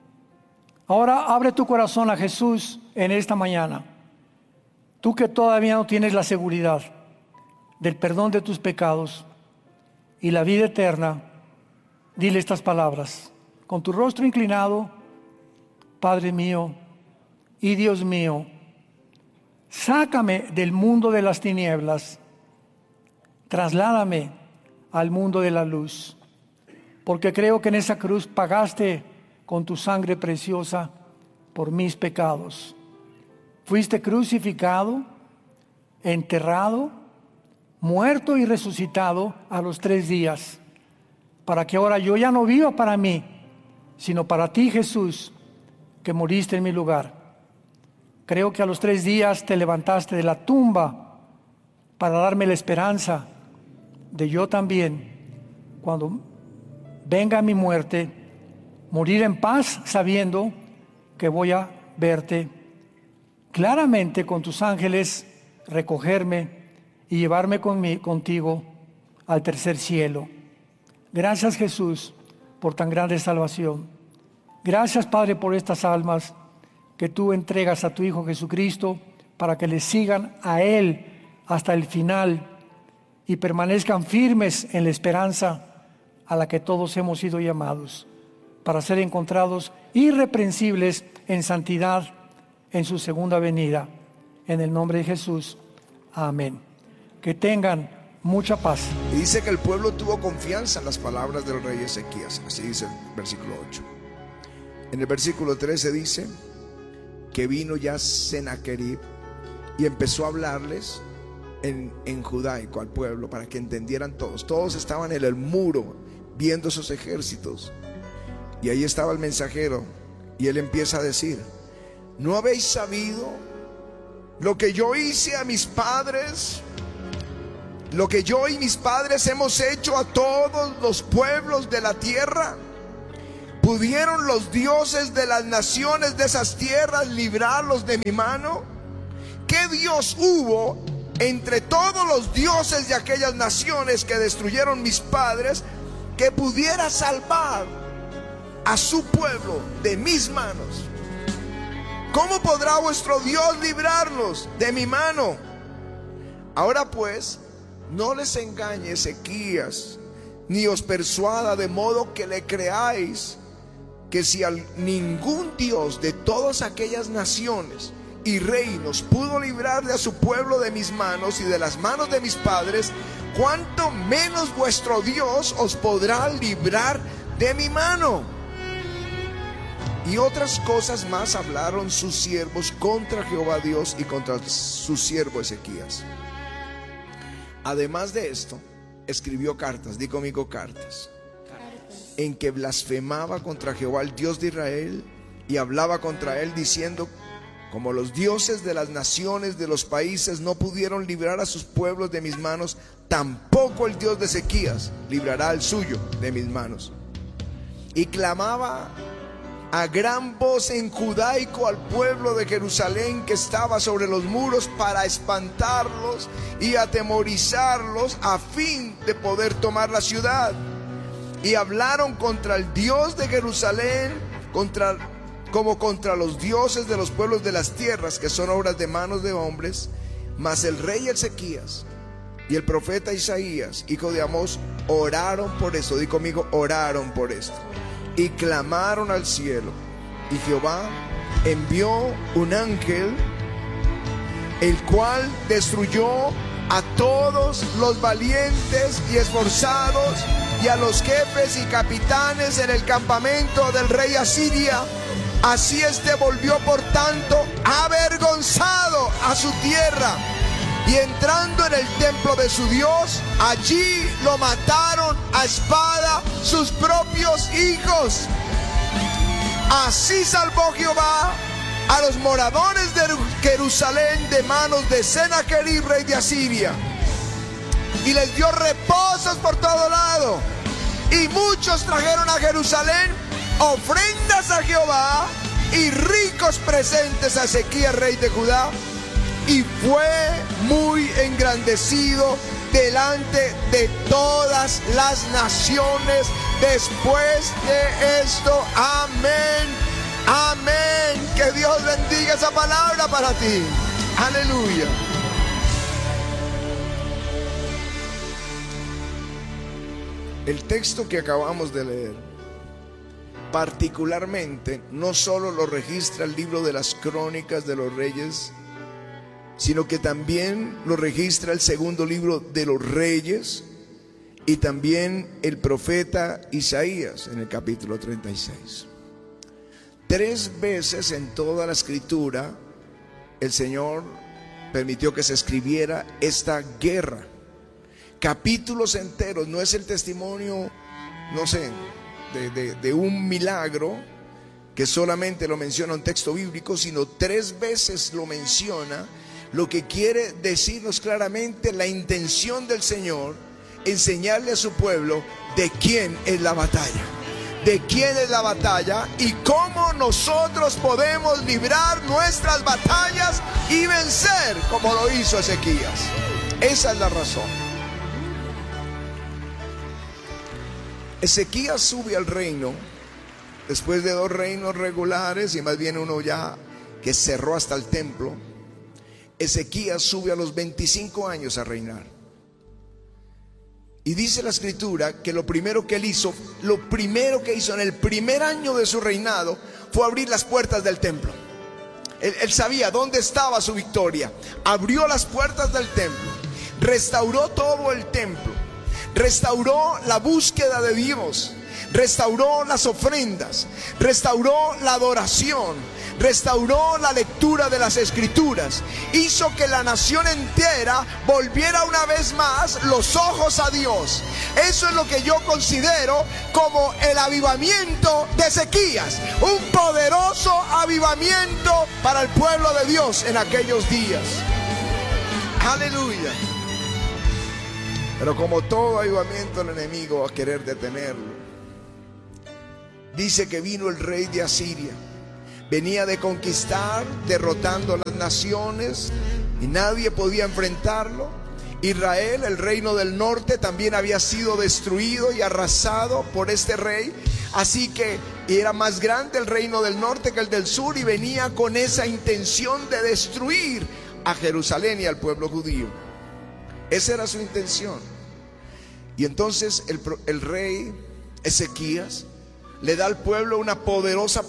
Ahora abre tu corazón a Jesús en esta mañana. Tú que todavía no tienes la seguridad del perdón de tus pecados y la vida eterna, dile estas palabras. Con tu rostro inclinado: Padre mío y Dios mío, sácame del mundo de las tinieblas, trasládame al mundo de la luz, porque creo que en esa cruz pagaste con tu sangre preciosa por mis pecados. Fuiste crucificado, enterrado, muerto y resucitado a los 3 días, para que ahora yo ya no viva para mí, sino para ti, Jesús, que moriste en mi lugar. Creo que a los 3 días te levantaste de la tumba para darme la esperanza de yo también, cuando venga mi muerte, morir en paz sabiendo que voy a verte claramente con tus ángeles, recogerme y llevarme contigo al tercer cielo. Gracias, Jesús, por tan grande salvación. Gracias, Padre, por estas almas que tú entregas a tu Hijo Jesucristo para que le sigan a Él hasta el final y permanezcan firmes en la esperanza a la que todos hemos sido llamados, para ser encontrados irreprensibles en santidad en su segunda venida. En el nombre de Jesús. Amén. Que tengan mucha paz. Y dice que el pueblo tuvo confianza en las palabras del rey Ezequías. Así dice el versículo 8. En el versículo 13 dice que vino ya Sennacherib y empezó a hablarles en judaico al pueblo para que entendieran todos. Todos estaban en el muro viendo esos ejércitos. Y ahí estaba el mensajero y él empieza a decir: ¿no habéis sabido lo que yo hice a mis padres? Lo que yo y mis padres hemos hecho a todos los pueblos de la tierra. ¿Pudieron los dioses de las naciones de esas tierras librarlos de mi mano? ¿Qué Dios hubo entre todos los dioses de aquellas naciones que destruyeron mis padres que pudiera salvar a su pueblo de mis manos? ¿Cómo podrá vuestro Dios librarnos de mi mano? Ahora pues, no les engañe Ezequías, ni os persuada de modo que le creáis, que si ningún Dios de todas aquellas naciones y reinos pudo librar de a su pueblo de mis manos y de las manos de mis padres, cuánto menos vuestro Dios os podrá librar de mi mano. Y otras cosas más hablaron sus siervos contra Jehová Dios y contra su siervo Ezequías. Además de esto, escribió cartas, di conmigo cartas, en que blasfemaba contra Jehová, el Dios de Israel, y hablaba contra él diciendo: como los dioses de las naciones de los países no pudieron librar a sus pueblos de mis manos, tampoco el Dios de Ezequías librará al suyo de mis manos. Y clamaba a gran voz en judaico al pueblo de Jerusalén que estaba sobre los muros, para espantarlos y atemorizarlos a fin de poder tomar la ciudad. Y hablaron contra el Dios de Jerusalén, como contra los dioses de los pueblos de las tierras, que son obras de manos de hombres. Mas el rey Ezequías y el profeta Isaías, hijo de Amós, oraron por esto. Di conmigo: oraron por esto. Y clamaron al cielo. Y Jehová envió un ángel, el cual destruyó a todos los valientes y esforzados, y a los jefes y capitanes en el campamento del rey Asiria. Así este volvió por tanto avergonzado a su tierra, y entrando en el templo de su Dios, allí lo mataron a espada sus propios hijos. Así salvó Jehová a los moradores de Jerusalén de manos de Sennacherib, rey de Asiria, y les dio reposos por todo lado. Y muchos trajeron a Jerusalén ofrendas a Jehová y ricos presentes a Ezequías, rey de Judá, y fue muy engrandecido delante de todas las naciones después de esto. Amén, amén. Que Dios bendiga esa palabra para ti. Aleluya. El texto que acabamos de leer particularmente no solo lo registra el libro de las Crónicas de los Reyes, sino que también lo registra el segundo libro de los Reyes y también el profeta Isaías en el capítulo 36. 3 veces en toda la escritura el Señor permitió que se escribiera esta guerra. Capítulos enteros. No es el testimonio, no sé, de un milagro que solamente lo menciona un texto bíblico, sino 3 veces lo menciona, lo que quiere decirnos claramente la intención del Señor, enseñarle a su pueblo de quién es la batalla, de quién es la batalla y cómo nosotros podemos librar nuestras batallas y vencer como lo hizo Ezequías. Esa es la razón. Ezequías sube al reino después de 2 reinos regulares y más bien uno ya que cerró hasta el templo. Ezequías sube a los 25 años a reinar. Y dice la escritura que lo primero que hizo en el primer año de su reinado fue abrir las puertas del templo. Él sabía dónde estaba su victoria. Abrió las puertas del templo, restauró todo el templo, restauró la búsqueda de Dios, restauró las ofrendas, restauró la adoración, restauró la lectura de las Escrituras, hizo que la nación entera volviera una vez más los ojos a Dios. Eso es lo que yo considero como el avivamiento de Ezequías, un poderoso avivamiento para el pueblo de Dios en aquellos días. Aleluya. Pero como todo avivamiento, el enemigo va a querer detenerlo. Dice que vino el rey de Asiria, venía de conquistar, derrotando las naciones, y nadie podía enfrentarlo. Israel, el reino del norte, también había sido destruido y arrasado por este rey. Así que era más grande el reino del norte que el del sur, y venía con esa intención de destruir a Jerusalén y al pueblo judío. Esa era su intención. Y entonces el rey Ezequías le da al pueblo una poderosa